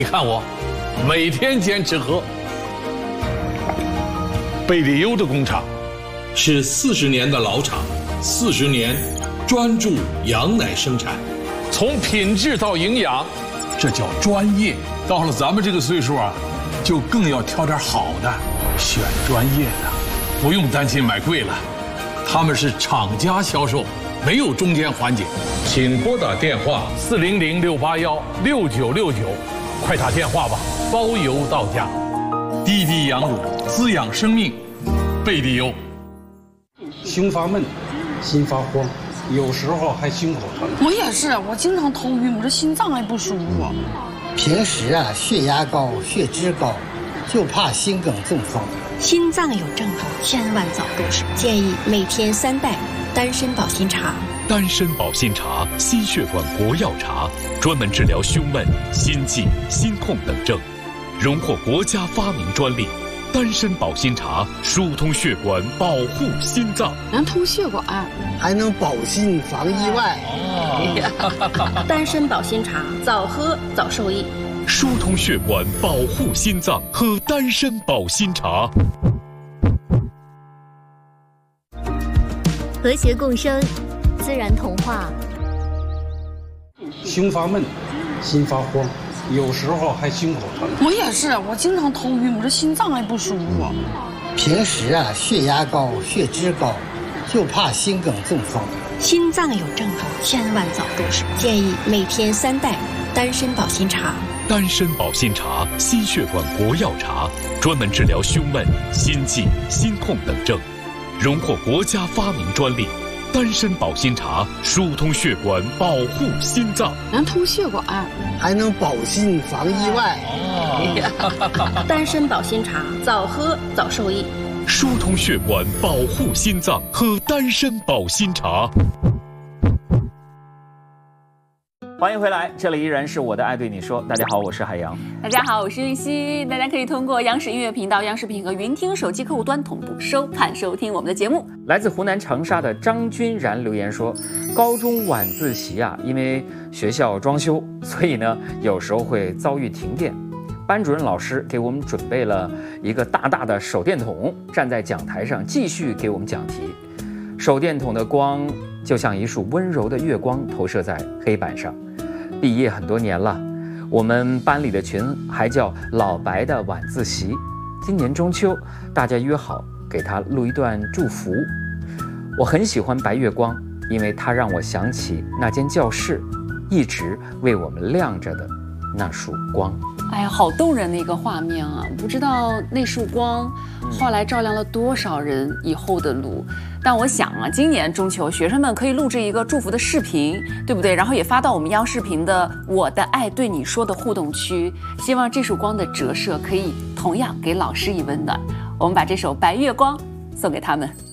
你看我，每天坚持喝。贝里优的工厂是40年的老厂，40年专注羊奶生产， 从品质到营养，这叫专业。到了咱们这个岁数啊，就更要挑点好的，选专业的，不用担心买贵了。他们是厂家销售，没有中间环节。请拨打电话400-681-6969，快打电话吧，包邮到家。滴滴羊乳滋养生命，贝里优。 胸发闷，心发慌，有时候还心口疼。 我也是，我经常头晕，我这心脏也不舒服。 平时啊，血压高、血脂高，就怕心梗中风。 心脏有症状，千万早动手。建议每天3袋丹参保心茶。 丹参保心茶，心血管国药茶，专门治疗胸闷、心悸、心痛等症，荣获国家发明专利。丹参保心茶疏通血管，保护心脏， 能通血管， 还能保心防意外。 丹参保心茶，早喝早受益。 疏通血管，保护心脏，喝丹参保心茶。 和谐共生，自然童话。 胸发闷，心发慌，有时候还心口疼。 我也是，我经常头晕，我这心脏也不舒服。 平时啊，血压高、血脂高，就怕心梗中风。 心脏有症状，千万早动手。建议每天3袋丹参保心茶。 丹参保心茶，心血管国药茶，专门治疗胸闷、心悸、心痛等症，荣获国家发明专利。丹参保心茶疏通血管，保护心脏， 能通血管， 还能保心防意外。 丹参保心茶，早喝早受益。 疏通血管，保护心脏，喝丹参保心茶。 欢迎回来，这里依然是我的爱对你说。大家好，我是海洋。 大家好，我是玉溪。大家可以通过央视音乐频道、央视频和云听手机客户端同步收看收听我们的节目。 来自湖南长沙的张君然留言说，高中晚自习啊，因为学校装修，所以呢有时候会遭遇停电。班主任老师给我们准备了一个大大的手电筒，站在讲台上继续给我们讲题。手电筒的光就像一束温柔的月光投射在黑板上。毕业很多年了，我们班里的群还叫老白的晚自习。今年中秋，大家约好给他录一段祝福。我很喜欢白月光，因为它让我想起那间教室一直为我们亮着的那束光。 哎呀，好动人的一个画面啊！不知道那束光后来照亮了多少人以后的路。但我想啊，今年中秋，学生们可以录制一个祝福的视频，对不对？然后也发到我们央视频的“我的爱对你说”的互动区。希望这束光的折射可以同样给老师以温暖。我们把这首《白月光》送给他们。